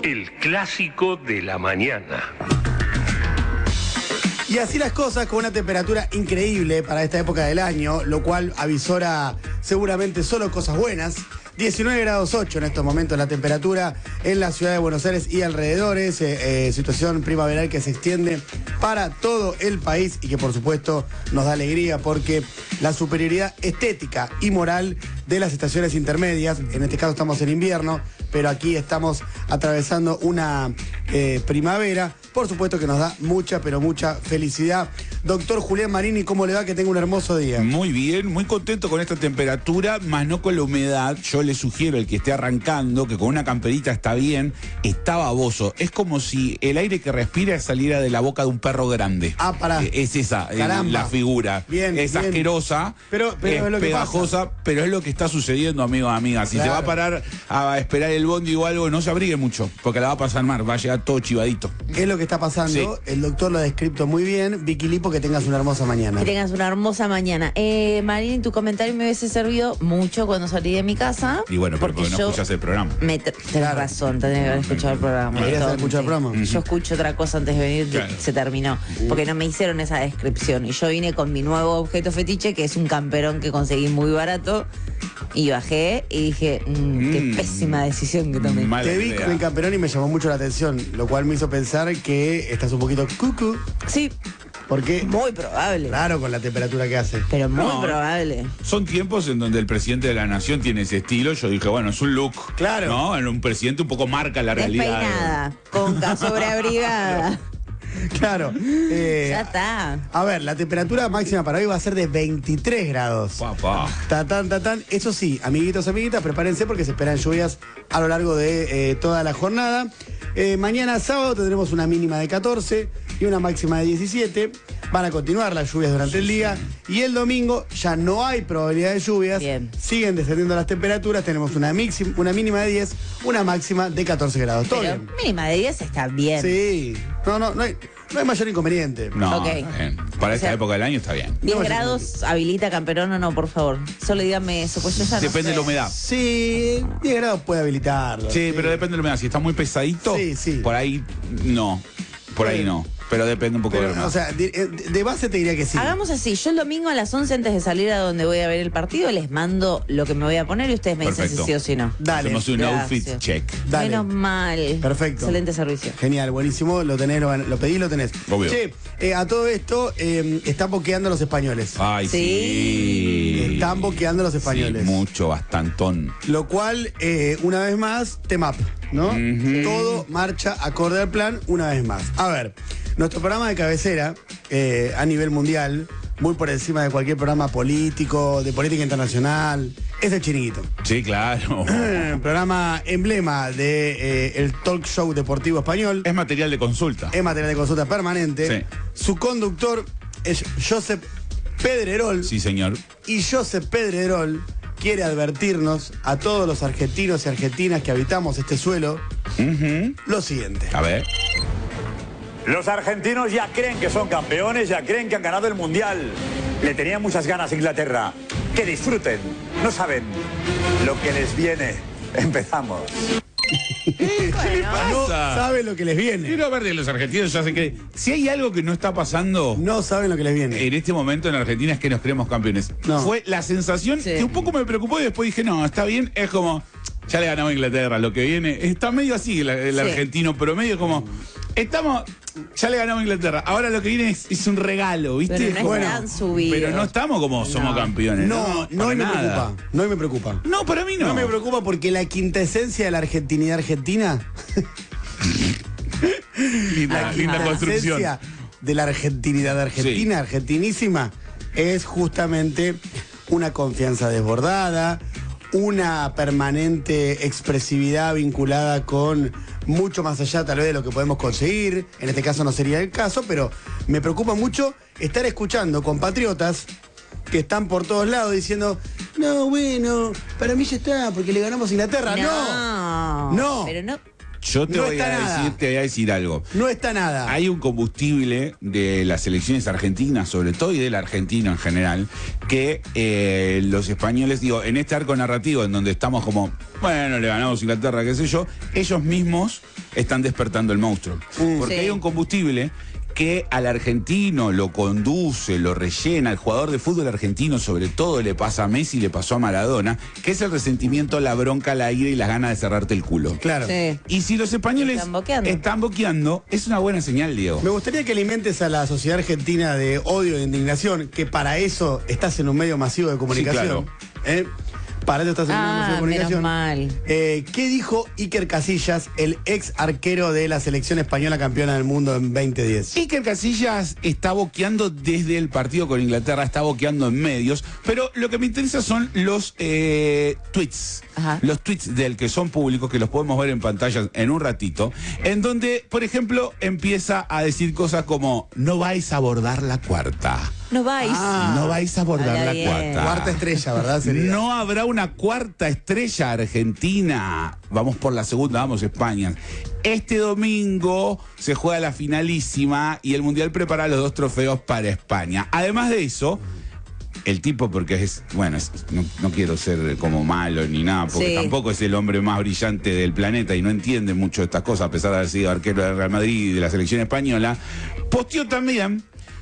el clásico de la mañana. Y así las cosas, con una temperatura increíble para esta época del año, lo cual avisora seguramente solo cosas buenas. 19 grados 8 en estos momentos la temperatura en la ciudad de Buenos Aires y alrededores, situación primaveral que se extiende para todo el país y que por supuesto nos da alegría porque la superioridad estética y moral de las estaciones intermedias, en este caso estamos en invierno, pero aquí estamos atravesando una primavera, por supuesto que nos da mucha, pero mucha felicidad. Doctor Julián Marini, ¿cómo le va? Que tenga un hermoso día. Muy bien, muy contento con esta temperatura, más no con la humedad. Yo le sugiero al que esté arrancando que con una camperita está bien, está baboso. Es como si el aire que respira saliera de la boca de un perro grande. Ah, pará. Es esa, la figura. Bien, es bien. Asquerosa, Pero es es lo que pegajosa, pero es lo que está sucediendo, amigos, amigas. Si Claro. se va a parar a esperar el bondi o algo, no se abrigue mucho, porque la va a pasar mal, va a llegar todo chivadito. Es lo que está pasando. Sí. El doctor lo ha descrito muy bien. Vicky Lipo, que tengas una hermosa mañana. Que tengas una hermosa mañana. Marín, tu comentario me hubiese servido mucho cuando salí de mi casa. Y bueno, porque no escuchas el programa. Tenés razón, tenés que haber escuchado el programa. ¿Querías Entonces, escuchar el programa? Yo escucho otra cosa antes de venir, Claro. se terminó. Porque no me hicieron esa descripción. Y yo vine con mi nuevo objeto fetiche, que es un camperón que conseguí muy barato. Y bajé y dije, qué pésima decisión que tomé. Mala Te vi idea. con el camperón y me llamó mucho la atención, lo cual me hizo pensar que estás un poquito cucú, Sí, porque muy probable. claro, con la temperatura que hace. Pero muy No. probable. Son tiempos en donde el presidente de la nación tiene ese estilo. Yo dije, bueno, es un look. Claro. ¿No? En un presidente un poco marca la realidad. Despeinada, con sobreabrigada. Claro. Ya está. A ver, la temperatura máxima para hoy va a ser de 23 grados. Papá. Tatán, tatán. Eso sí, amiguitos, amiguitas, prepárense porque se esperan lluvias a lo largo de toda la jornada. Mañana sábado tendremos una mínima de 14 y una máxima de 17. Van a continuar las lluvias durante el día. Y el domingo ya no hay probabilidad de lluvias. Bien. Siguen descendiendo las temperaturas. Tenemos una mínima de 10, una máxima de 14 grados. ¿Todo Pero bien? mínima de 10 está bien. Sí. No hay mayor inconveniente. No, Ok. para esta O sea, época del año está bien. 10 No, grados habilita camperón o no, por favor. Solo díganme eso, pues yo ya no Depende sé. de la humedad. Sí, 10 grados puede habilitarlo. Sí, pero depende de la humedad. Si está muy pesadito, Sí. por ahí no. Por ahí no. Pero depende un poco de la Pero, humedad. o sea, de base te diría que sí. Hagamos así, yo el domingo a las 11 antes de salir a donde voy a ver el partido les mando lo que me voy a poner y ustedes me dicen si Perfecto. sí o si no. Dale. Hacemos un Gracias. outfit check. Dale. Menos mal. Perfecto. Excelente servicio. Genial, buenísimo. Lo tenés, lo pedí, lo tenés. Obvio. Che, a todo esto están boqueando los españoles. Ay, sí. Están boqueando los españoles. Sí, mucho, bastantón. Lo cual, una vez más, temap, ¿no? Ujú. Todo marcha acorde al plan, una vez más. A ver, nuestro programa de cabecera, a nivel mundial, muy por encima de cualquier programa político, de política internacional, es El Chiringuito. Sí, claro. Programa emblema de el talk show deportivo español. Es material de consulta. Es material de consulta permanente. Sí. Su conductor es Josep Pedrerol. Sí, señor. Y Josep Pedrerol quiere advertirnos a todos los argentinos y argentinas que habitamos este suelo Ujú. lo siguiente. A ver. Los argentinos ya creen que son campeones, ya creen que han ganado el Mundial. Le tenían muchas ganas a Inglaterra. Que disfruten. No saben lo que les viene. Empezamos. No pasa? saben lo que les viene. Quiero ver de los argentinos, ya sé que si hay algo que no está pasando No saben lo que les viene. en este momento en Argentina es que nos creemos campeones. No. Fue la sensación Sí. que un poco me preocupó y después dije, no, está bien, es como, ya le ganamos a Inglaterra, lo que viene, está medio así el Sí. argentino promedio, como, ya le ganamos a Inglaterra, ahora lo que viene es un regalo, ¿viste? Pero no Bueno, están subidos. Pero no estamos como somos No. campeones. No para me nada. preocupa. No me preocupa. No, para mí no. No me preocupa porque la quintesencia de la argentinidad argentina, Linda, linda construcción. esencia de la argentinidad argentina, argentinísima, es justamente una confianza desbordada, una permanente expresividad vinculada con mucho más allá tal vez de lo que podemos conseguir. En este caso no sería el caso, pero me preocupa mucho estar escuchando compatriotas que están por todos lados diciendo, no, bueno, para mí ya está, porque le ganamos a Inglaterra. No. No. No. Pero no. Yo te No voy está a nada. decir, te voy a decir algo. No está nada. Hay un combustible de las selecciones argentinas, sobre todo, y del argentino en general, que los españoles, digo, en este arco narrativo en donde estamos como, bueno, le ganamos a Inglaterra, qué sé yo, ellos mismos están despertando el monstruo. Porque Sí. hay un combustible que al argentino lo conduce, lo rellena, al jugador de fútbol argentino sobre todo le pasa a Messi, le pasó a Maradona, que es el resentimiento, la bronca, la ira y las ganas de cerrarte el culo. Claro. Sí. Y si los españoles Están boqueando. es una buena señal, Diego. Me gustaría que alimentes a la sociedad argentina de odio e indignación, que para eso estás en un medio masivo de comunicación. ¿eh? Para eso estás en un medio masivo de comunicación. menos mal. ¿Qué dijo Iker Casillas, el ex arquero de la selección española campeona del mundo en 2010? Iker Casillas está boqueando desde el partido con Inglaterra, está boqueando en medios, pero lo que me interesa son los tweets. Ajá. Los tweets del que son públicos, que los podemos ver en pantalla en un ratito, en donde, por ejemplo, empieza a decir cosas como: no vais a abordar la cuarta. No vais. No vais a abordar habla la bien. cuarta. Cuarta estrella, ¿verdad? Sería. No habrá una cuarta estrella argentina. Vamos por la segunda, vamos España. Este domingo se juega la finalísima y el Mundial prepara los 2 trofeos para España. Además de eso, el tipo, porque no quiero ser como malo ni nada, porque Sí. tampoco es el hombre más brillante del planeta y no entiende mucho de estas cosas, a pesar de haber sido arquero del Real Madrid y de la selección española, posteó también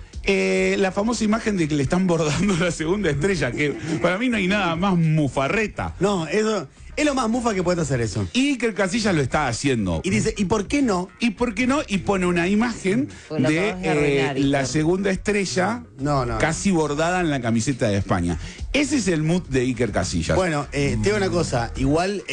la famosa imagen de que le están bordando la segunda estrella, que para mí no hay nada más mufarreta. No, eso es lo más mufa que puedes hacer eso. Y que el Casillas lo está haciendo. Y dice, ¿y por qué no? ¿Y por qué no? Y pone una imagen Pues lo de acabas de arruinar, la Iker. segunda estrella No. casi bordada en la camiseta de España. Ese es el mood de Iker Casillas. Bueno, te digo una cosa, igual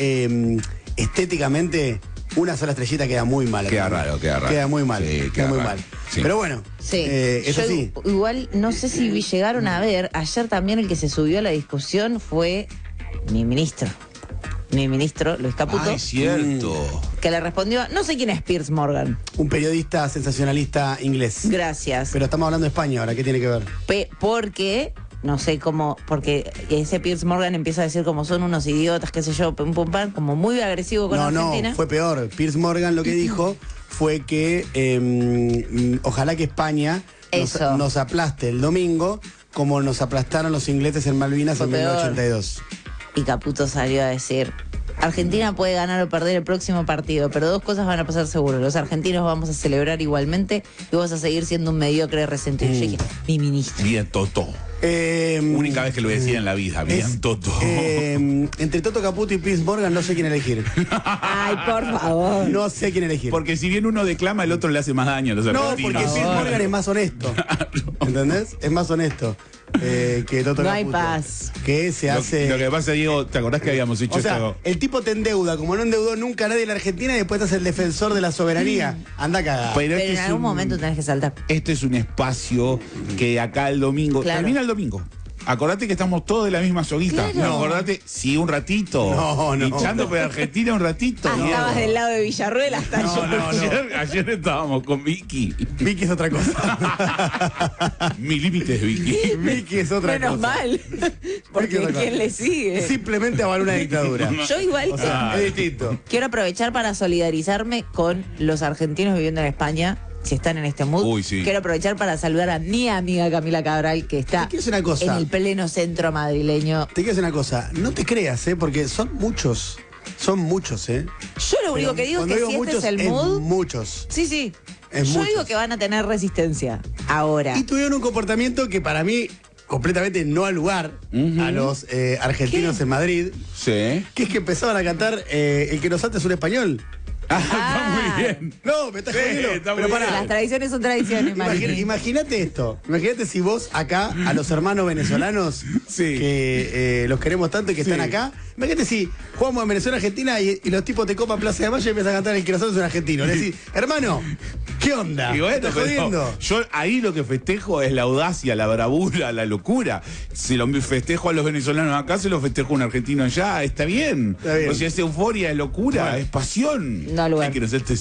estéticamente una sola estrellita queda muy mal. Queda raro. Queda muy mal, Sí, queda muy raro. mal. Sí. Pero bueno, Sí. es Yo así. Igual, no sé si llegaron a ver, ayer también el que se subió a la discusión fue mi ministro. Mi ministro, Luis Caputo, Ay, cierto. que le respondió, no sé quién es Piers Morgan. Un periodista sensacionalista inglés. Gracias. Pero estamos hablando de España ahora, ¿qué tiene que ver? Porque, no sé cómo, porque ese Piers Morgan empieza a decir como son unos idiotas, qué sé yo, pum pum pam, como muy agresivo con Argentina. No, fue peor. Piers Morgan lo que dijo fue que ojalá que España Eso. nos aplaste el domingo como nos aplastaron los ingleses en Malvinas Fue en peor. 1982. Y Caputo salió a decir, Argentina puede ganar o perder el próximo partido, pero 2 cosas van a pasar seguro. Los argentinos vamos a celebrar igualmente y vos a seguir siendo un mediocre resentido. Yo dije, mi ministro. Bien, Toto. Única vez que lo decía en la vida. Bien, Toto. Entre Toto Caputo y Piers Morgan no sé quién elegir. Ay, por favor. No sé quién elegir. Porque si bien uno declama, el otro le hace más daño a los No, argentinos. porque Piers Morgan es más honesto. ¿Entendés? Es más honesto que Toto No hay Caputo. paz. Que se hace. Lo que pasa, Diego, ¿te acordás que habíamos hecho O sea, esto? el tipo te endeuda, como no endeudó nunca a nadie en la Argentina, y después te hace el defensor de la soberanía. Anda cagada. Pero este en es algún un- momento tenés que saltar. Este es un espacio que acá el domingo. Claro. Termina el domingo. Acordate que estamos todos de la misma soguita. Claro. No, acordate, sí, un ratito. No. Hinchando por Argentina un ratito. Diego. Estabas del lado de Villarruel hasta yo. Ayer estábamos con Vicky. Vicky es otra cosa. Mi límite es Vicky. Vicky es otra Menos cosa. mal. Vicky es Porque otra cosa. ¿quién le sigue? Simplemente avaló una dictadura. Yo igual O sea, es distinto. quiero aprovechar para solidarizarme con los argentinos viviendo en España. Si están en este mood, Uy, sí. quiero aprovechar para saludar a mi amiga Camila Cabral, que está Te quiero decir una cosa. en el pleno centro madrileño. Te quiero decir una cosa. No te creas, porque son muchos. Son muchos, Yo lo único que digo es Cuando que digo si este muchos, es el mood, muchos. sí, sí. Es Yo muchos. digo que van a tener resistencia ahora. Y tuvieron un comportamiento que para mí completamente no al lugar a los argentinos ¿Qué? en Madrid, Sí. que es que empezaban a cantar El que nos salta es un español. Está muy bien. No, me estás Sí, jodiendo. está Pero muy pará. Las tradiciones son tradiciones, Martín. Imagínate esto. Imagínate si vos acá, a los hermanos venezolanos, Sí. que los queremos tanto y que están acá, imagínate si jugamos en Venezuela, Argentina y los tipos te copan Plaza de Mayo y empiezan a cantar El que nos salta es un argentino. Le decís, hermano, ¿qué onda? Y ¿Me bueno, estás pero jodiendo? yo ahí lo que festejo es la audacia, la bravura, la locura. Si lo festejo a los venezolanos acá, se lo festejo a un argentino allá. Está bien. Está bien. O sea, es euforia, es locura, Bueno. es pasión. No al lugar. Hay que no ser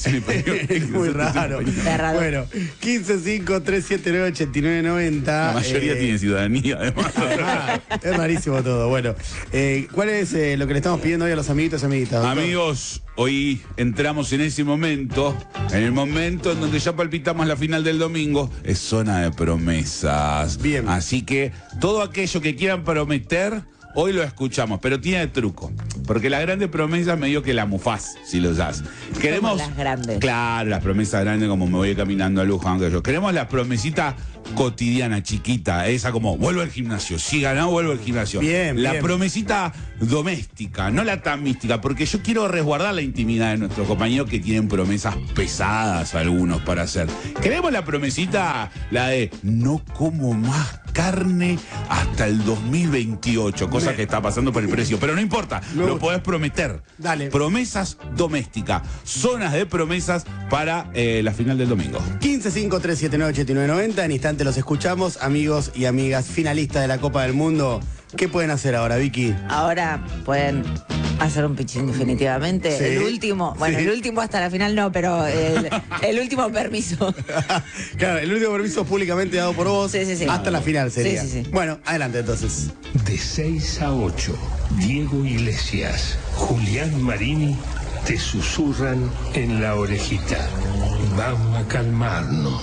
en español. Es muy raro. Bueno, 155-379-8990. La mayoría tiene ciudadanía, además. Es rarísimo todo. Bueno, ¿cuál es lo que le estamos pidiendo hoy a los amiguitos y amiguitas? Doctor? Amigos, hoy entramos en ese momento, en el momento en donde ya palpitamos la final del domingo, es zona de promesas. Bien. Así que todo aquello que quieran prometer, hoy lo escuchamos, pero tiene truco. Porque las grandes promesas medio que la mufás, si lo usás. Queremos las grandes. Claro, las promesas grandes como me voy caminando a Luján, que yo. Queremos la promesita cotidiana, chiquita, esa como vuelvo al gimnasio, si ganó, vuelvo al gimnasio. Bien, la bien. promesita doméstica, no la tan mística, porque yo quiero resguardar la intimidad de nuestros compañeros que tienen promesas pesadas algunos para hacer. Queremos la promesita, la de no como más carne hasta el 2028, cosa que está pasando por el precio, pero no importa, lo podés prometer. Dale. Promesas domésticas, zonas de promesas para la final del domingo. 155-379-8990. En instante los escuchamos, amigos y amigas finalistas de la Copa del Mundo. ¿Qué pueden hacer ahora, Vicky? Ahora pueden hacer un pitching definitivamente. Sí. El último, bueno, Sí. el último hasta la final no, pero el último permiso. Claro, el último permiso públicamente dado por vos. Sí, sí, sí. Hasta la final sería. Sí, sí, sí. Bueno, adelante entonces. De 6 a 8, Diego Iglesias, Julián Marini te susurran en la orejita. Vamos a calmarnos.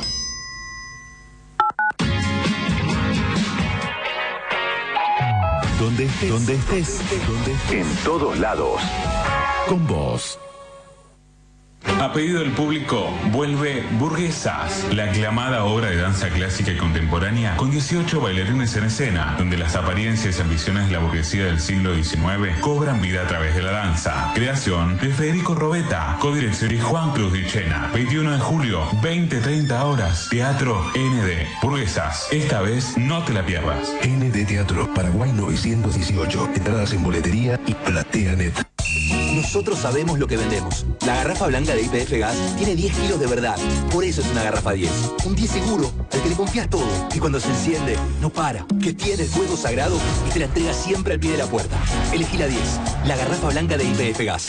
Donde estés, en todos lados. Con vos. A pedido del público, vuelve Burguesas, la aclamada obra de danza clásica y contemporánea con 18 bailarines en escena, donde las apariencias y ambiciones de la burguesía del siglo XIX cobran vida a través de la danza. Creación de Federico Robeta, codirección de Juan Cruz Dichena. 21 de julio, 20-30 horas, Teatro ND. Burguesas, esta vez no te la pierdas. ND Teatro, Paraguay 918. Entradas en boletería y PlateaNet. Nosotros sabemos lo que vendemos. La garrafa blanca de YPF Gas tiene 10 kilos de verdad. Por eso es una garrafa 10. Un 10 seguro, al que le confías todo. Y cuando se enciende, no para. Que tiene el fuego sagrado y te la entrega siempre al pie de la puerta. Elegí la 10. La garrafa blanca de YPF Gas.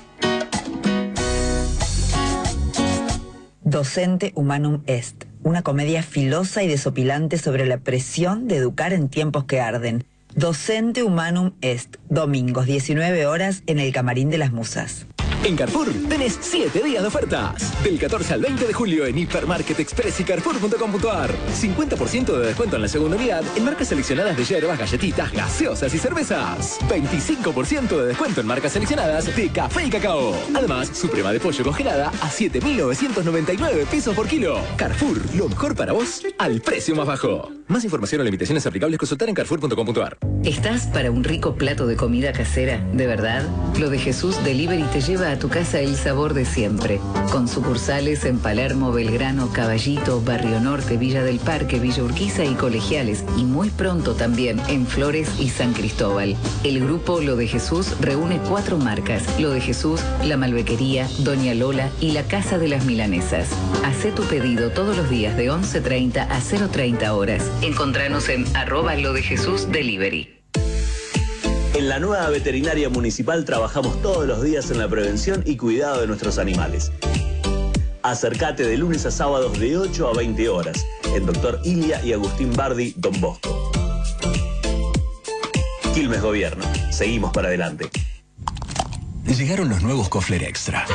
Docente Humanum Est. Una comedia filosa y desopilante sobre la presión de educar en tiempos que arden. Docente Humanum Est, domingos 19 horas en el Camarín de las Musas. En Carrefour tenés 7 días de ofertas. Del 14 al 20 de julio en Hipermarket Express y Carrefour.com.ar. 50% de descuento en la segunda unidad en marcas seleccionadas de hierbas, galletitas, gaseosas y cervezas. 25% de descuento en marcas seleccionadas de café y cacao. Además, suprema de pollo congelada a 7.999 pesos por kilo. Carrefour, lo mejor para vos al precio más bajo. Más información o limitaciones aplicables consultar en Carrefour.com.ar. ¿Estás para un rico plato de comida casera? ¿De verdad? Lo de Jesús Delivery te lleva a tu casa el sabor de siempre. Con sucursales en Palermo, Belgrano, Caballito, Barrio Norte, Villa del Parque, Villa Urquiza y Colegiales. Y muy pronto también en Flores y San Cristóbal. El grupo Lo de Jesús reúne 4 marcas. Lo de Jesús, La Malbequería, Doña Lola y La Casa de las Milanesas. Hacé tu pedido todos los días de 11:30 a 0:30 horas. Encontranos en @lodejesusdelivery. En la nueva veterinaria municipal trabajamos todos los días en la prevención y cuidado de nuestros animales. Acércate de lunes a sábados de 8 a 20 horas en Dr. Ilia y Agustín Bardi, Don Bosco. Quilmes Gobierno. Seguimos para adelante. Llegaron los nuevos Kofler Extra.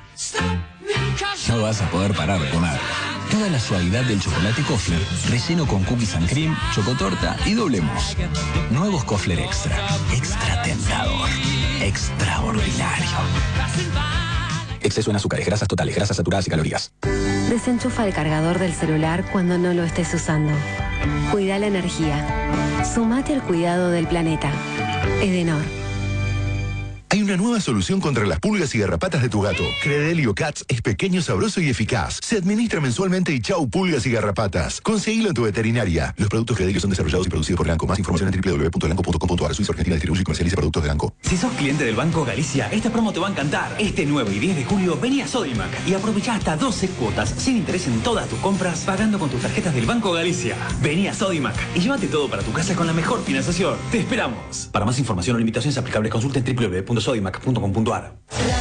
No vas a poder parar de comer. Toda la suavidad del chocolate Kofler, relleno con cookies and cream, chocotorta y doble mousse. Nuevos Kofler Extra. Extra tentador. Extraordinario. Exceso en azúcares, grasas totales, grasas saturadas y calorías. Desenchufa el cargador del celular cuando no lo estés usando. Cuida la energía. Sumate al cuidado del planeta. Edenor. Hay una nueva solución contra las pulgas y garrapatas de tu gato. Credelio Cats es pequeño, sabroso y eficaz. Se administra mensualmente y chau pulgas y garrapatas. Conseguilo en tu veterinaria. Los productos Credelio son desarrollados y producidos por Elanco. Más información en www.elanco.com.ar. Suiza Argentina distribuye y comercializa productos de Elanco. Si sos cliente del Banco Galicia, esta promo te va a encantar. Este 9 y 10 de julio vení a Sodimac y aprovechá hasta 12 cuotas sin interés en todas tus compras pagando con tus tarjetas del Banco Galicia. Vení a Sodimac y llévate todo para tu casa con la mejor financiación. Te esperamos. Para más información o limitaciones aplicables consulta en www.sodimac.com.ar.